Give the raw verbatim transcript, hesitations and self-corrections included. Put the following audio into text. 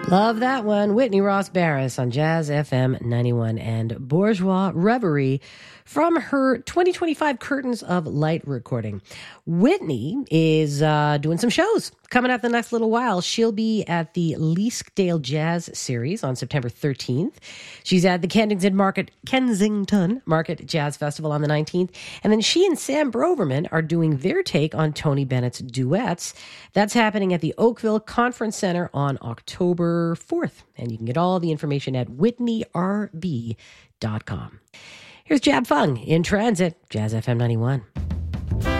Love that one. Whitney Ross Barris on Jazz F M ninety-one and Bourgeois Reverie from her twenty twenty-five Curtains of Light recording. Whitney is uh, doing some shows coming up the next little while. She'll be at the Leaskdale Jazz Series on September thirteenth. She's at the Kensington Market, Kensington Market Jazz Festival on the nineteenth. And then she and Sam Broverman are doing their take on Tony Bennett's duets. That's happening at the Oakville Conference Center on October fourth. And you can get all the information at whitney r b dot com. Here's Jab Fung in Transit, Jazz F M ninety-one.